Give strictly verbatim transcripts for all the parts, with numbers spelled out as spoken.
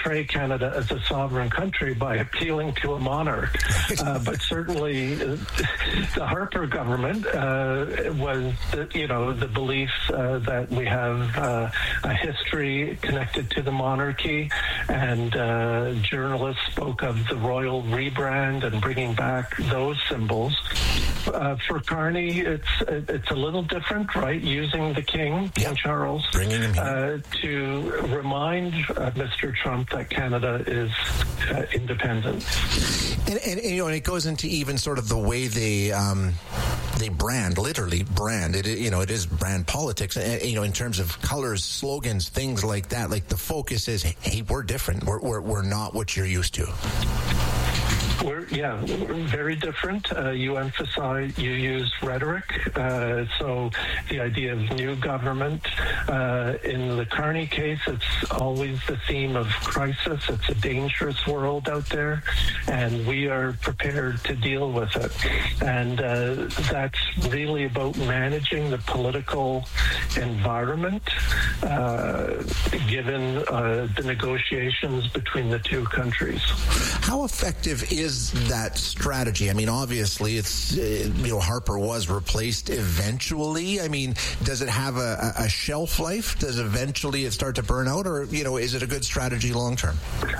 portray Canada as a sovereign country by appealing to a monarch. Uh, but certainly uh, the Harper government uh, was, the, you know, the belief uh, that we have uh, a history connected to the monarchy, and uh, journalists spoke of the royal rebrand and bringing back those symbols. Uh, for Carney, it's it's a little different, right? Using the King, King yep. Charles, bringing him uh, to remind uh, Mister Trump that Canada is uh, independent. And, and, and you know, and it goes into even sort of the way they um, they brand, literally brand. It you know, it is brand politics. And, you know, in terms of colors, slogans, things like that. Like the focus is, hey, we're different. We're we're, we're not what you're used to. We're, yeah, we're very different. Uh, you emphasize, you use rhetoric. Uh, so the idea of new government. Uh, in the Carney case, it's always the theme of crisis. It's a dangerous world out there, and we are prepared to deal with it. And uh, that's really about managing the political environment, uh, given uh, the negotiations between the two countries. How effective is that strategy? I mean, obviously, it's uh, you know, Harper was replaced eventually. I mean, does it have a, a shelf life? Does eventually it start to burn out, or you know, is it a good strategy long term?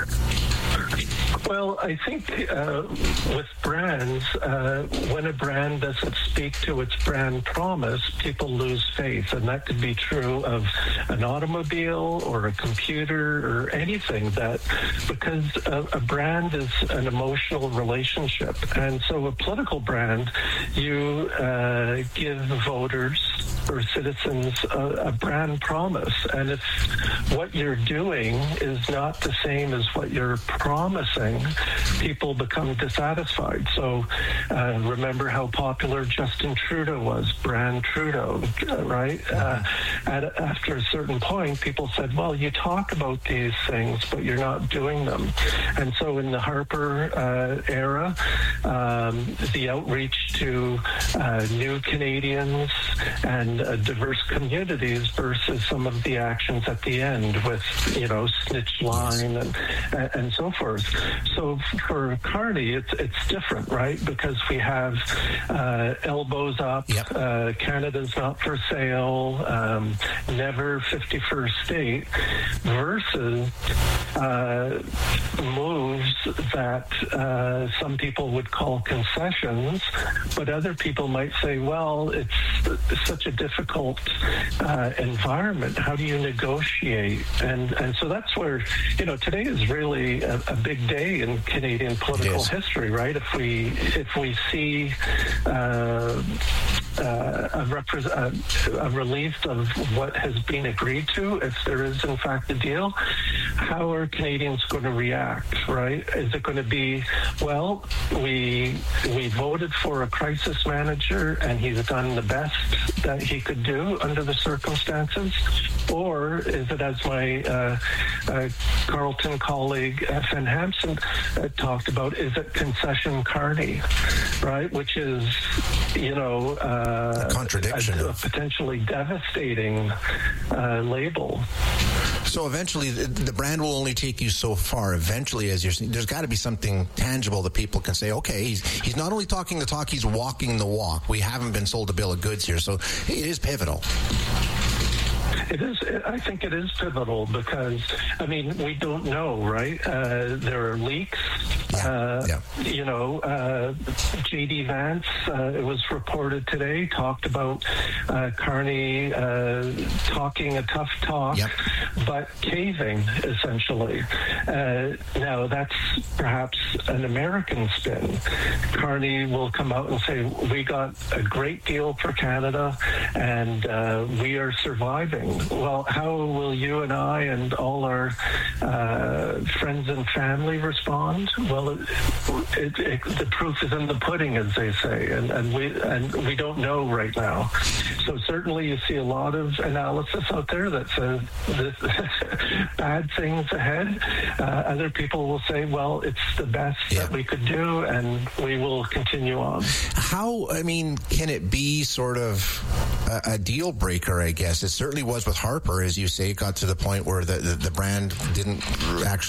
Well, I think uh, with brands, uh, when a brand doesn't speak to its brand promise, people lose faith. And that could be true of an automobile or a computer or anything, that because a, a brand is an emotional relationship. And so a political brand, you uh, give voters or citizens a, a brand promise. And if what you're doing is not the same as what you're promising, people become dissatisfied. So uh, remember how popular Justin Trudeau was, brand Trudeau, right? Uh, at, after a certain point, people said, well, you talk about these things, but you're not doing them. And so in the Harper uh, era, um, the outreach to uh, new Canadians and uh, diverse communities versus some of the actions at the end with, you know, snitch line and, and so forth. So for Carney, it's it's different, right? Because we have uh, elbows up, yep. uh, Canada's not for sale, um, never fifty-first state, versus uh, moves that uh, some people would call concessions, but other people might say, well, it's such a difficult uh, environment. How do you negotiate? And and so that's where, you know, today is really a, a big day in Canadian political history, right? If we if we see uh, uh, a, repre- a, a release of what has been agreed to, if there is in fact a deal, how are Canadians going to react, right? Is it going to be, well, we we voted for a crisis manager and he's done the best that he could do under the circumstances? Or is it, as my uh, uh, Carleton colleague uh, Finn Hampson uh, talked about, is it concession Carney, right? Which is, you know, uh, a contradiction, a, a potentially devastating uh, label. So eventually, the, the brand will only take you so far. Eventually, as you're saying, there's got to be something tangible that people can say, okay, he's he's not only talking the talk, he's walking the walk. We haven't been sold a bill of goods here, so it is pivotal. It is. I think it is pivotal because, I mean, we don't know, right? Uh, there are leaks. Yeah. Uh, yeah. You know, uh, J D Vance, uh, it was reported today, talked about uh, Carney uh, talking a tough talk, yep. but caving, essentially. Uh, now, that's perhaps an American spin. Carney will come out and say, we got a great deal for Canada, and uh, we are surviving. Well, how will you and I and all our uh, friends and family respond? Well, it, it, it, the proof is in the pudding, as they say, and, and we and we don't know right now. So certainly, you see a lot of analysis out there that says this, bad things ahead. Uh, other people will say, well, it's the best yeah. that we could do, and we will continue on. How? I mean, can it be sort of a, a deal breaker? I guess it certainly was with Harper, as you say. It got to the point where the the, the brand didn't actually